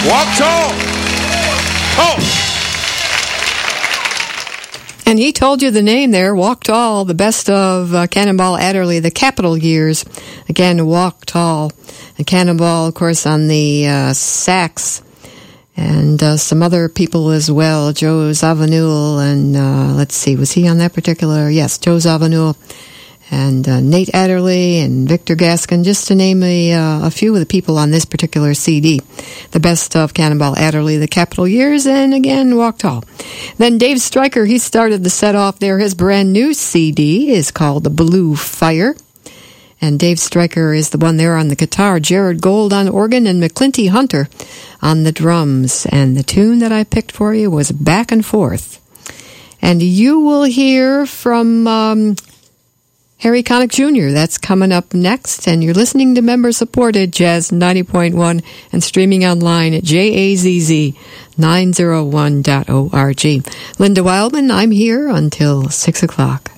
Walk tall. Oh. And he told you the name there, Walk Tall, the best of Cannonball Adderley, the Capitol years. Again, Walk Tall. And Cannonball, of course, on the sax. And some other people as well, Joe Zawinul, and let's see, was he on that particular? Yes, Joe Zawinul, and Nate Adderley, and Victor Gaskin, just to name a few of the people on this particular CD. The best of Cannonball Adderley, the Capitol years, and again, Walk Tall. Then Dave Stryker, he started the set off there. His brand new CD is called The Blue Fire. And Dave Stryker is the one there on the guitar, Jared Gold on organ, and McClinty Hunter on the drums. And the tune that I picked for you was Back and Forth. And you will hear from Harry Connick Jr. That's coming up next. And you're listening to member-supported Jazz 90.1 and streaming online at JAZZ901.org. Linda Wildman, I'm here until 6 o'clock.